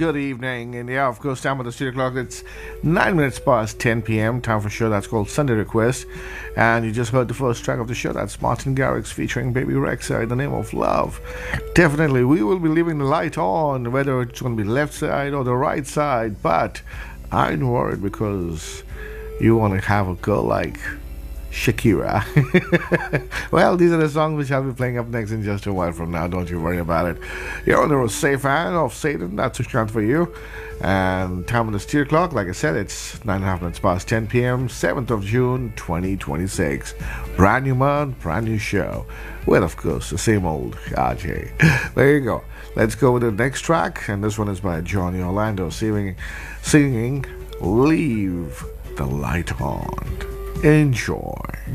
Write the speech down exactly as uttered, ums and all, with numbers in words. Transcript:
good evening. And yeah, of course, time of the studio clock, it's nine minutes past ten p.m. Time for a show that's called Sunday Request. And you just heard the first track of the show. That's Martin Garrix featuring Baby Rexha in the name of love. Definitely, we will be leaving the light on, whether it's going to be left side or the right side. But I ain't worried because you want to have a girl like Shakira. Well, these are the songs which I'll be playing up next in just a while from now. Don't you worry about it. You're on the safe hand of Satan. That's a chant for you. And time on the studio clock, like I said, it's nine and a half minutes past ten p.m. seventh of June, twenty twenty-six. Brand new month, brand new show. Well, of course, the same old R J. There you go. Let's go with the next track. And this one is by Johnny Orlando singing, singing Leave the Light On. Enjoy.